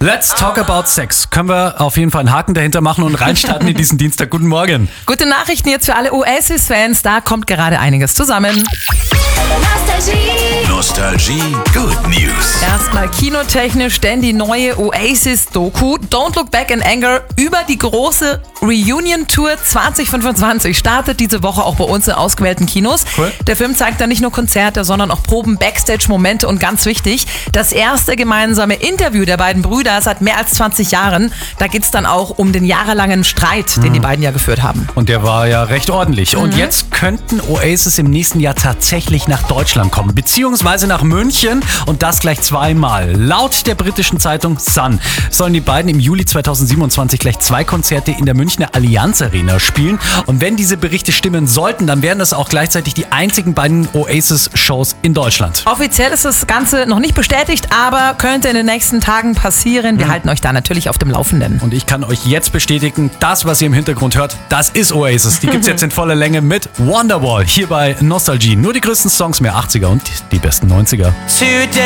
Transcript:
Let's talk about sex. Können wir auf jeden Fall einen Haken dahinter machen und reinstarten in diesen Dienstag. Guten Morgen. Gute Nachrichten jetzt für alle Oasis-Fans. Da kommt gerade einiges zusammen. Nostalgie Good News. Erstmal kinotechnisch, denn die neue Oasis-Doku Don't Look Back in Anger über die große Reunion-Tour 2025 startet diese Woche auch bei uns in ausgewählten Kinos. Cool. Der Film zeigt dann nicht nur Konzerte, sondern auch Proben, Backstage-Momente und ganz wichtig, das erste gemeinsame Interview der beiden Brüder seit mehr als 20 Jahren. Da geht es dann auch um den jahrelangen Streit, den die beiden ja geführt haben. Und der war ja recht ordentlich. Und jetzt könnten Oasis im nächsten Jahr tatsächlich nach Deutschland kommen, beziehungsweise nach München und das gleich zweimal. Laut der britischen Zeitung Sun sollen die beiden im Juli 2027 gleich 2 Konzerte in der Münchner Allianz Arena spielen. Und wenn diese Berichte stimmen sollten, dann wären das auch gleichzeitig die einzigen beiden Oasis-Shows in Deutschland. Offiziell ist das Ganze noch nicht bestätigt, aber könnte in den nächsten Tagen passieren. Wir halten euch da natürlich auf dem Laufenden. Und ich kann euch jetzt bestätigen, das, was ihr im Hintergrund hört, das ist Oasis. Die gibt's jetzt in voller Länge mit Wonderwall hier bei Nostalgie. Nur die größten Songs, mehr 80er und die besten 90er. Today